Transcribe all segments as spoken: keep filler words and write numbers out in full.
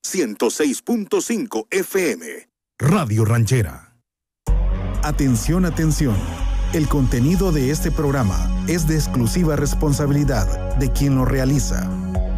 ciento seis punto cinco F M. Radio Ranchera. Atención, atención. El contenido de este programa es de exclusiva responsabilidad de quien lo realiza.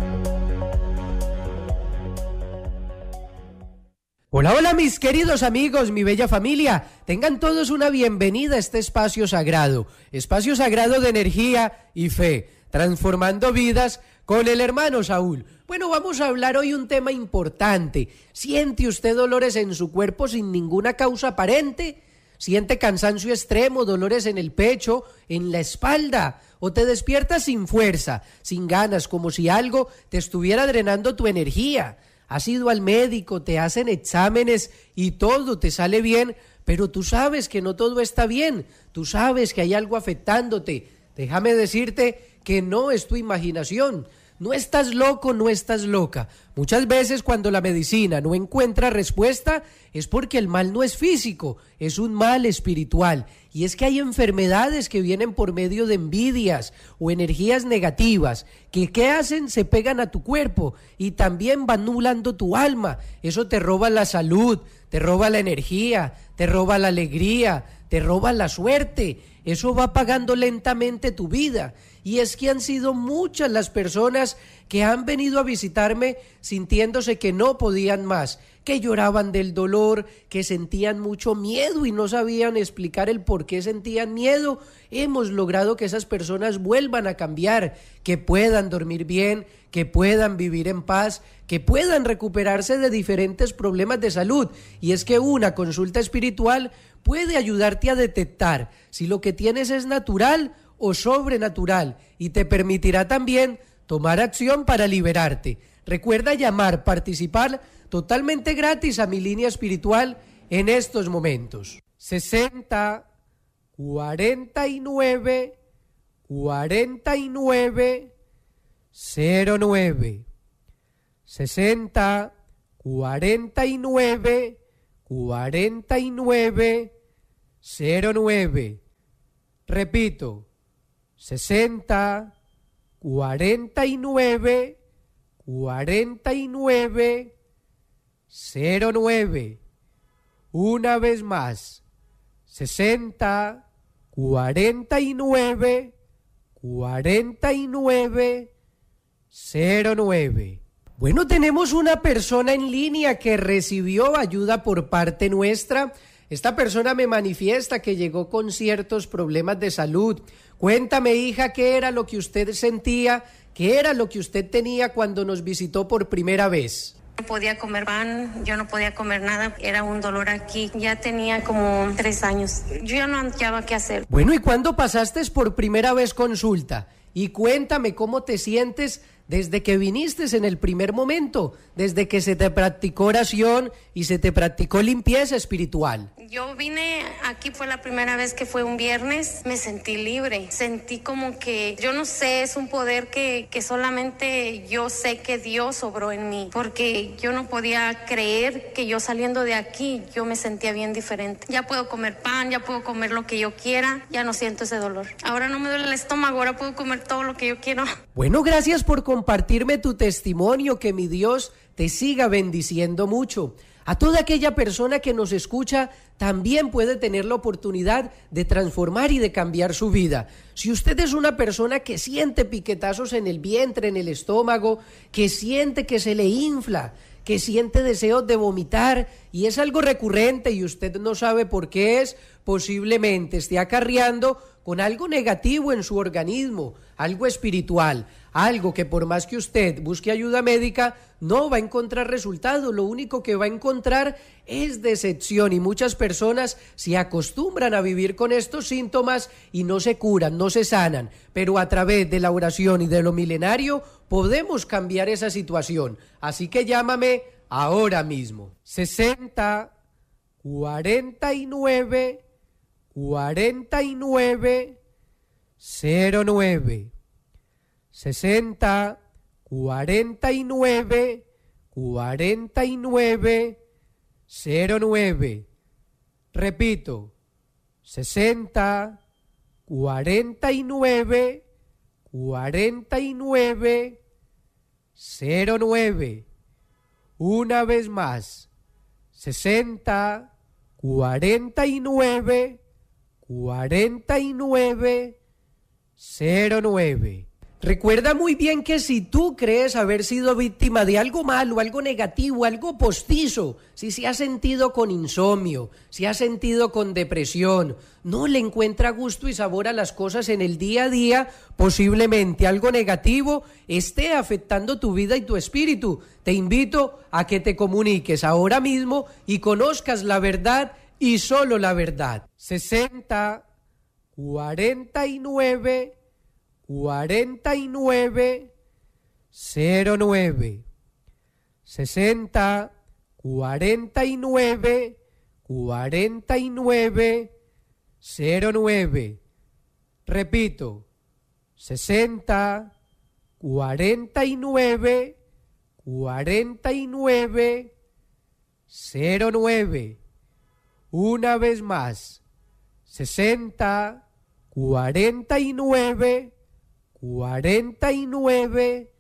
Hola, hola mis queridos amigos, mi bella familia, tengan todos una bienvenida a este espacio sagrado, espacio sagrado de energía y fe, transformando vidas con el hermano Saúl. Bueno, vamos a hablar hoy un tema importante. ¿Siente usted dolores en su cuerpo sin ninguna causa aparente? ¿Siente cansancio extremo, dolores en el pecho, en la espalda? ¿O te despiertas sin fuerza, sin ganas, como si algo te estuviera drenando tu energía? Has ido al médico, te hacen exámenes y todo te sale bien, pero tú sabes que no todo está bien, tú sabes que hay algo afectándote. Déjame decirte que no es tu imaginación, no estás loco, no estás loca. Muchas veces cuando la medicina no encuentra respuesta es porque el mal no es físico, es un mal espiritual. Y es que hay enfermedades que vienen por medio de envidias o energías negativas que ¿qué hacen? Se pegan a tu cuerpo y también van nublando tu alma. Eso te roba la salud, te roba la energía, te roba la alegría, te roba la suerte. Eso va apagando lentamente tu vida. Y es que han sido muchas las personas que han venido a visitarme sintiéndose que no podían más, que lloraban del dolor, que sentían mucho miedo y no sabían explicar el por qué sentían miedo. Hemos logrado que esas personas vuelvan a cambiar, que puedan dormir bien, que puedan vivir en paz, que puedan recuperarse de diferentes problemas de salud. Y es que una consulta espiritual puede ayudarte a detectar si lo que tienes es natural o sobrenatural y te permitirá también tomar acción para liberarte. Recuerda llamar, participar totalmente gratis a mi línea espiritual en estos momentos. sesenta, cuarenta y nueve, cuarenta y nueve, cero nueve. sesenta, cuarenta y nueve, cuarenta y nueve, cero nueve. Repito, sesenta, cuarenta y nueve, cuarenta y nueve, cero nueve. Una vez más, sesenta, cuarenta y nueve, cuarenta y nueve, cero nueve. Bueno, tenemos una persona en línea que recibió ayuda por parte nuestra. Esta persona me manifiesta que llegó con ciertos problemas de salud. Cuéntame, hija, ¿qué era lo que usted sentía? ¿Qué era lo que usted tenía cuando nos visitó por primera vez? No podía comer pan, yo no podía comer nada, era un dolor aquí, ya tenía como tres años, yo ya no hallaba qué hacer. Bueno, ¿y cuándo pasaste por primera vez consulta? Y cuéntame cómo te sientes desde que viniste en el primer momento, desde que se te practicó oración y se te practicó limpieza espiritual. Yo vine aquí, fue la primera vez que fue un viernes, me sentí libre, sentí como que, yo no sé, es un poder que, que solamente yo sé que Dios obró en mí, porque yo no podía creer que yo saliendo de aquí, yo me sentía bien diferente. Ya puedo comer pan, ya puedo comer lo que yo quiera, ya no siento ese dolor. Ahora no me duele el estómago, ahora puedo comer todo lo que yo quiero. Bueno, gracias por compartirme tu testimonio, que mi Dios te siga bendiciendo mucho. A toda aquella persona que nos escucha también puede tener la oportunidad de transformar y de cambiar su vida. Si usted es una persona que siente piquetazos en el vientre, en el estómago, que siente que se le infla, que siente deseos de vomitar y es algo recurrente y usted no sabe por qué es, posiblemente esté acarreando con algo negativo en su organismo, algo espiritual, algo que por más que usted busque ayuda médica, no va a encontrar resultado. Lo único que va a encontrar es decepción y muchas personas se acostumbran a vivir con estos síntomas y no se curan, no se sanan, pero a través de la oración y de lo milenario podemos cambiar esa situación. Así que llámame ahora mismo. sesenta, cuarenta y nueve, cuarenta y nueve, cero nueve. sesenta, cuarenta y nueve, cuarenta y nueve, cero nueve. Repito, sesenta, cuarenta y nueve, cuarenta y nueve, cero nueve. Una vez más, sesenta, cuarenta y nueve, cuarenta y nueve, cero nueve. Recuerda muy bien que si tú crees haber sido víctima de algo malo, algo negativo, algo postizo, si se ha sentido con insomnio, si ha sentido con depresión, no le encuentra gusto y sabor a las cosas en el día a día, posiblemente algo negativo esté afectando tu vida y tu espíritu. Te invito a que te comuniques ahora mismo y conozcas la verdad y solo la verdad. sesenta, cuarenta y nueve, cuarenta y nueve, cero nueve. sesenta, cuarenta y nueve, cuarenta y nueve, cero nueve. Repito, sesenta, cuarenta y nueve, cuarenta y nueve, cero nueve. Una vez más, sesenta, cuarenta y nueve, cuarenta y nueve,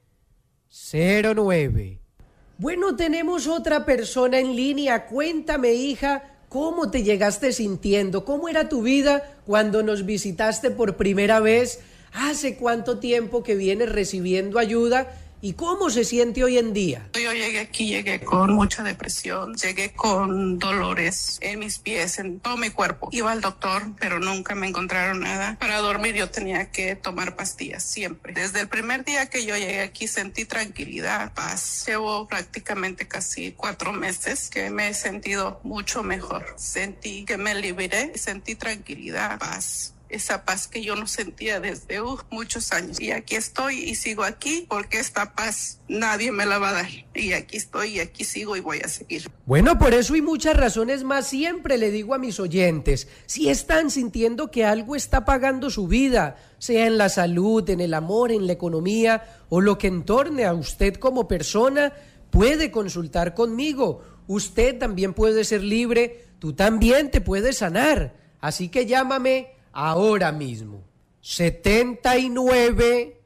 cero nueve. Bueno, tenemos otra persona en línea. Cuéntame, hija, ¿cómo te llegaste sintiendo? ¿Cómo era tu vida cuando nos visitaste por primera vez? ¿Hace cuánto tiempo que vienes recibiendo ayuda? ¿Y cómo se siente hoy en día? Yo llegué aquí, llegué con mucha depresión, llegué con dolores en mis pies, en todo mi cuerpo. Iba al doctor, pero nunca me encontraron nada. Para dormir yo tenía que tomar pastillas, siempre. Desde el primer día que yo llegué aquí sentí tranquilidad, paz. Llevo prácticamente casi cuatro meses que me he sentido mucho mejor. Sentí que me liberé, sentí tranquilidad, paz. Esa paz que yo no sentía desde uh, muchos años. Y aquí estoy y sigo aquí porque esta paz nadie me la va a dar. Y aquí estoy y aquí sigo y voy a seguir. Bueno, por eso y muchas razones más siempre le digo a mis oyentes, si están sintiendo que algo está pagando su vida, sea en la salud, en el amor, en la economía o lo que entorne a usted como persona, puede consultar conmigo. Usted también puede ser libre, tú también te puedes sanar. Así que llámame ahora mismo. setenta y nueve,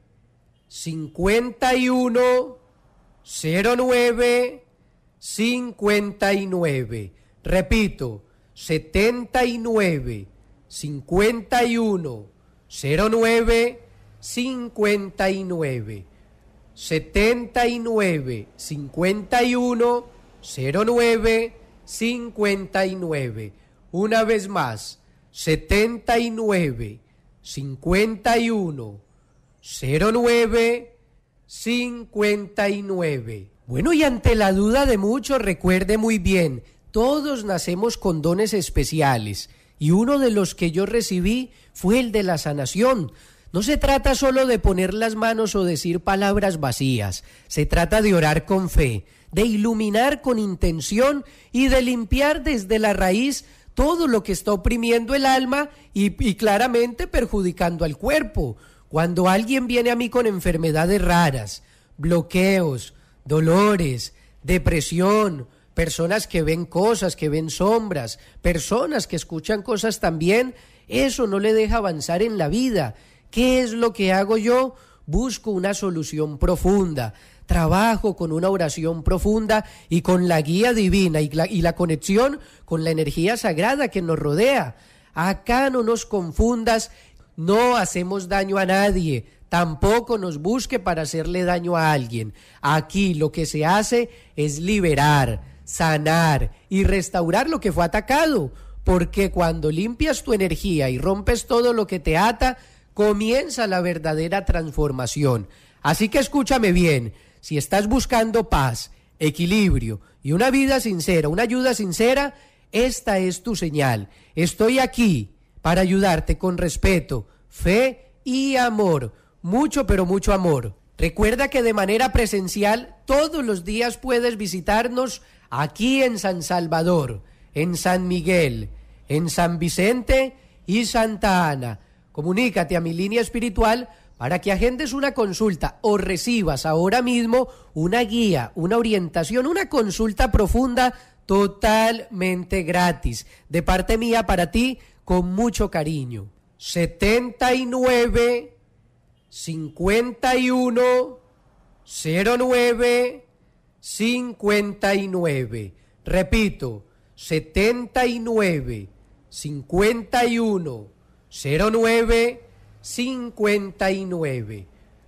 cincuenta y uno, cero nueve, cincuenta y nueve. Repito, setenta y nueve, cincuenta y uno, cero nueve, cincuenta y nueve. setenta y nueve, cincuenta y uno, cero nueve, cincuenta y nueve. Una vez más, setenta y nueve, cincuenta y uno, cero nueve, cincuenta y nueve. Bueno, y ante la duda de muchos, recuerde muy bien, todos nacemos con dones especiales, y uno de los que yo recibí fue el de la sanación. No se trata solo de poner las manos o decir palabras vacías, se trata de orar con fe, de iluminar con intención y de limpiar desde la raíz todo lo que está oprimiendo el alma y, y claramente perjudicando al cuerpo. Cuando alguien viene a mí con enfermedades raras, bloqueos, dolores, depresión, personas que ven cosas, que ven sombras, personas que escuchan cosas también, eso no le deja avanzar en la vida. ¿Qué es lo que hago yo? Busco una solución profunda. Trabajo con una oración profunda y con la guía divina y la, y la conexión con la energía sagrada que nos rodea. Acá no nos confundas, no hacemos daño a nadie, tampoco nos busque para hacerle daño a alguien. Aquí lo que se hace es liberar, sanar y restaurar lo que fue atacado, porque cuando limpias tu energía y rompes todo lo que te ata, comienza la verdadera transformación. Así que escúchame bien. Si estás buscando paz, equilibrio y una vida sincera, una ayuda sincera, esta es tu señal. Estoy aquí para ayudarte con respeto, fe y amor. Mucho, pero mucho amor. Recuerda que de manera presencial todos los días puedes visitarnos aquí en San Salvador, en San Miguel, en San Vicente y Santa Ana. Comunícate a mi línea espiritual para que agendes una consulta o recibas ahora mismo una guía, una orientación, una consulta profunda totalmente gratis, de parte mía para ti, con mucho cariño. setenta y nueve, cincuenta y uno, cero nueve, cincuenta y nueve. Repito, setenta y nueve, cincuenta y uno, cero nueve, cincuenta y nueve.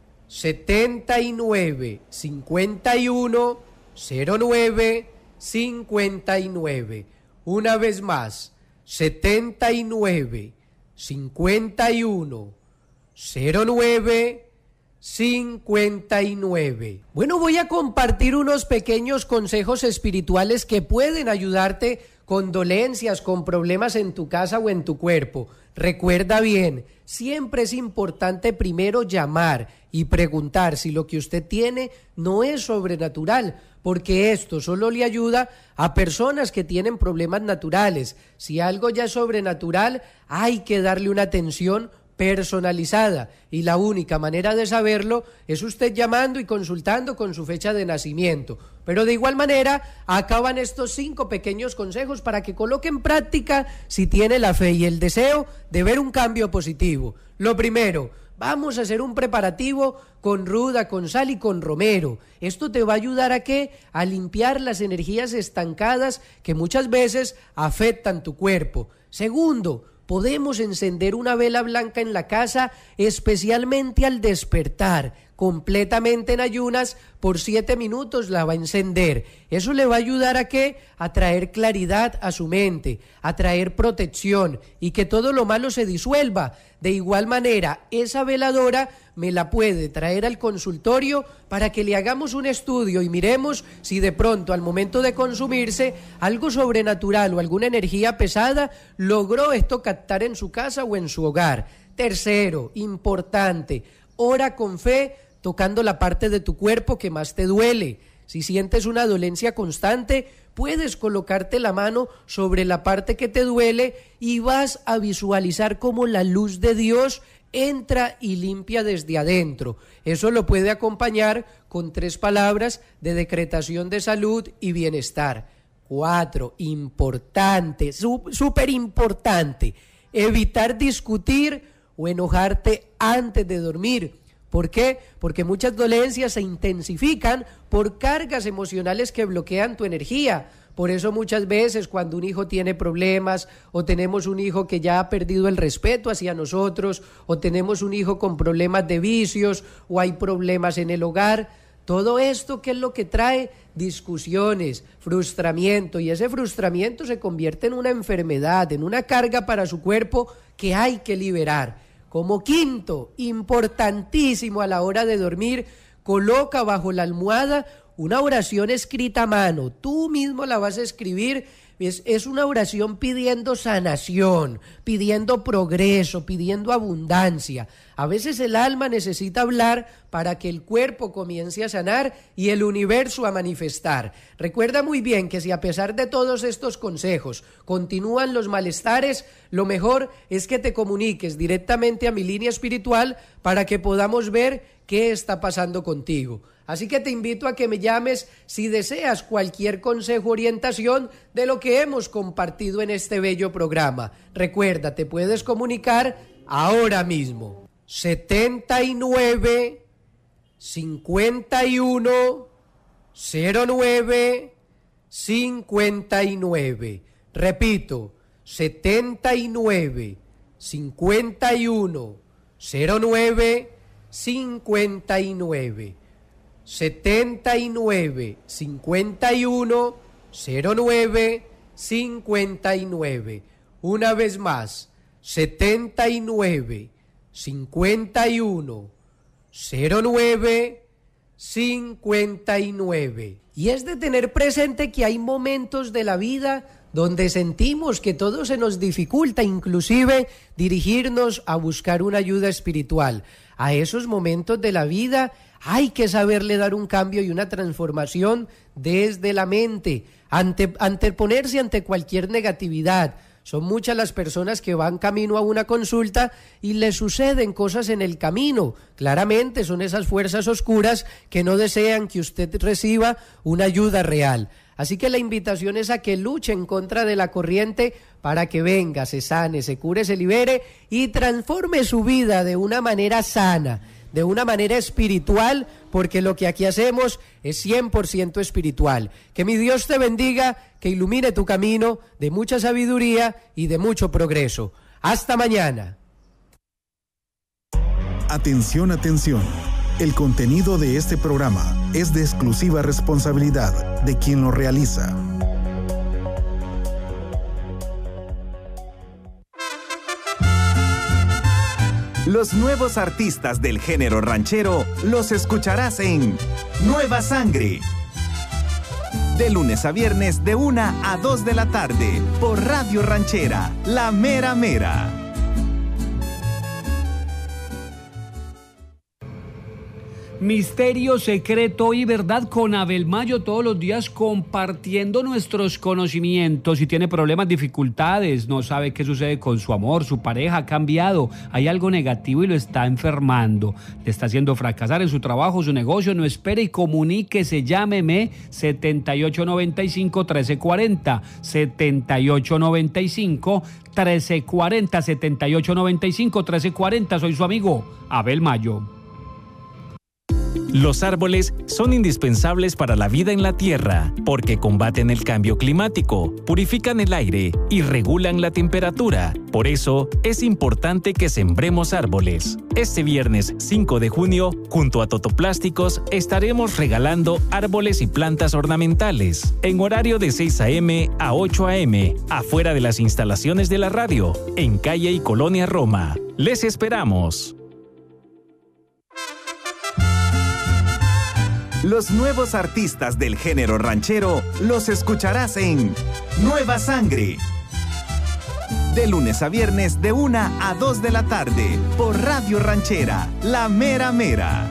setenta y nueve, cincuenta y uno, cero nueve, cincuenta y nueve. Una vez más, setenta y nueve, cincuenta y uno, cero nueve, cincuenta y nueve. Bueno, voy a compartir unos pequeños consejos espirituales que pueden ayudarte con dolencias, con problemas en tu casa o en tu cuerpo. Recuerda bien, siempre es importante primero llamar y preguntar si lo que usted tiene no es sobrenatural, porque esto solo le ayuda a personas que tienen problemas naturales. Si algo ya es sobrenatural, hay que darle una atención personalizada, y la única manera de saberlo es usted llamando y consultando con su fecha de nacimiento. Pero de igual manera, acaban estos cinco pequeños consejos para que coloque en práctica si tiene la fe y el deseo de ver un cambio positivo. Lo primero, vamos a hacer un preparativo con ruda, con sal y con romero. Esto te va a ayudar a ¿qué? A limpiar las energías estancadas que muchas veces afectan tu cuerpo. Segundo, podemos encender una vela blanca en la casa, especialmente al despertar, completamente en ayunas, por siete minutos la va a encender. Eso le va a ayudar a ¿qué? A traer claridad a su mente, a traer protección y que todo lo malo se disuelva. De igual manera, esa veladora me la puede traer al consultorio para que le hagamos un estudio y miremos si de pronto al momento de consumirse algo sobrenatural o alguna energía pesada logró esto captar en su casa o en su hogar. Tercero, importante, ora con fe tocando la parte de tu cuerpo que más te duele. Si sientes una dolencia constante, puedes colocarte la mano sobre la parte que te duele y vas a visualizar cómo la luz de Dios entra y limpia desde adentro. Eso lo puede acompañar con tres palabras de decretación de salud y bienestar. Cuatro, importante, súper importante, evitar discutir o enojarte antes de dormir. ¿Por qué? Porque muchas dolencias se intensifican por cargas emocionales que bloquean tu energía. Por eso muchas veces cuando un hijo tiene problemas o tenemos un hijo que ya ha perdido el respeto hacia nosotros o tenemos un hijo con problemas de vicios o hay problemas en el hogar, todo esto, ¿qué es lo que trae? Discusiones, frustramiento, y ese frustramiento se convierte en una enfermedad, en una carga para su cuerpo que hay que liberar. Como quinto, importantísimo a la hora de dormir, coloca bajo la almohada una oración escrita a mano. Tú mismo la vas a escribir. Es, es una oración pidiendo sanación, pidiendo progreso, pidiendo abundancia. A veces el alma necesita hablar para que el cuerpo comience a sanar y el universo a manifestar. Recuerda muy bien que si a pesar de todos estos consejos continúan los malestares, lo mejor es que te comuniques directamente a mi línea espiritual para que podamos ver qué está pasando contigo. Así que te invito a que me llames si deseas cualquier consejo o orientación de lo que hemos compartido en este bello programa. Recuerda, te puedes comunicar ahora mismo. setenta y nueve, cincuenta y uno, cero nueve, cincuenta y nueve. Repito, setenta y nueve, cincuenta y uno, cero nueve, cincuenta y nueve. setenta y nueve, cincuenta y uno, cero nueve, cincuenta y nueve. Una vez más, setenta y nueve, cincuenta y uno, cero nueve, cincuenta y nueve. Y es de tener presente que hay momentos de la vida donde sentimos que todo se nos dificulta, inclusive dirigirnos a buscar una ayuda espiritual. A esos momentos de la vida hay que saberle dar un cambio y una transformación desde la mente, ante, anteponerse ante cualquier negatividad. Son muchas las personas que van camino a una consulta y les suceden cosas en el camino. Claramente son esas fuerzas oscuras que no desean que usted reciba una ayuda real. Así que la invitación es a que luche en contra de la corriente para que venga, se sane, se cure, se libere y transforme su vida de una manera sana, de una manera espiritual, porque lo que aquí hacemos es cien por ciento espiritual. Que mi Dios te bendiga, que ilumine tu camino de mucha sabiduría y de mucho progreso. Hasta mañana. Atención, atención. El contenido de este programa es de exclusiva responsabilidad de quien lo realiza. Los nuevos artistas del género ranchero los escucharás en Nueva Sangre. De lunes a viernes de una a dos de la tarde por Radio Ranchera, La Mera Mera. Misterio, secreto y verdad con Abel Mayo, todos los días compartiendo nuestros conocimientos. Si tiene problemas, dificultades, no sabe qué sucede con su amor, su pareja ha cambiado, hay algo negativo y lo está enfermando, le está haciendo fracasar en su trabajo, su negocio, no espere y comuníquese, llámeme setenta y ocho noventa y cinco, trece cuarenta, setenta y ocho noventa y cinco, trece cuarenta, setenta y ocho noventa y cinco, trece cuarenta, soy su amigo Abel Mayo. Los árboles son indispensables para la vida en la Tierra porque combaten el cambio climático, purifican el aire y regulan la temperatura. Por eso, es importante que sembremos árboles. Este viernes cinco de junio, junto a Totoplásticos, estaremos regalando árboles y plantas ornamentales en horario de seis a eme a ocho a eme, afuera de las instalaciones de la radio, en Calle y Colonia Roma. ¡Les esperamos! Los nuevos artistas del género ranchero los escucharás en Nueva Sangre. De lunes a viernes de una a dos de la tarde por Radio Ranchera, La Mera Mera.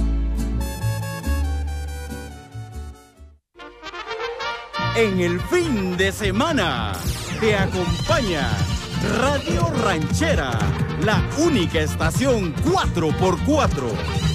En el fin de semana te acompaña Radio Ranchera, la única estación cuatro por cuatro.